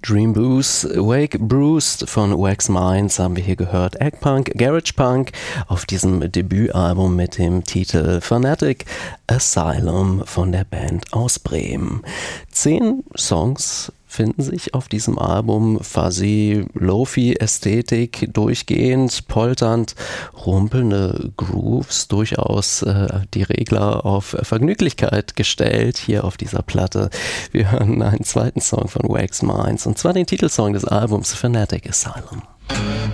Dream Boost, Wake Bruised von Wax Minds haben wir hier gehört. Eggpunk, Garage Punk auf diesem Debütalbum mit dem Titel Fanatic Asylum von der Band aus Bremen. 10 Songs finden sich auf diesem Album, fuzzy, Lo-Fi-Ästhetik, durchgehend, polternd, rumpelnde Grooves, durchaus die Regler auf Vergnüglichkeit gestellt hier auf dieser Platte. Wir hören einen zweiten Song von Wax Minds und zwar den Titelsong des Albums Fanatic Asylum.